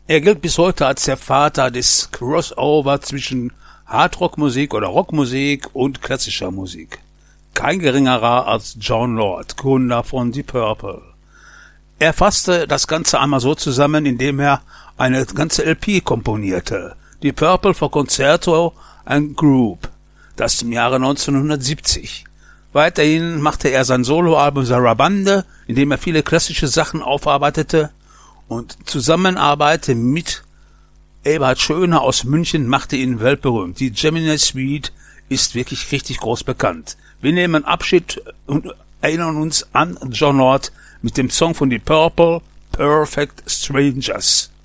Er gilt bis heute als der Vater des Crossover zwischen Hardrockmusik oder Rockmusik und klassischer Musik. Kein geringerer als Jon Lord, Gründer von Deep Purple. Er fasste das Ganze einmal so zusammen, indem er eine ganze LP komponierte. Deep Purple for Concerto and Group, das im Jahre 1970. Weiterhin machte er sein Soloalbum Sarabande, in dem er viele klassische Sachen aufarbeitete, und Zusammenarbeit mit Eberhard Schöner aus München machte ihn weltberühmt. Die Gemini Suite ist wirklich richtig groß bekannt. Wir nehmen Abschied und erinnern uns an Jon Lord mit dem Song von Deep Purple, Perfect Strangers.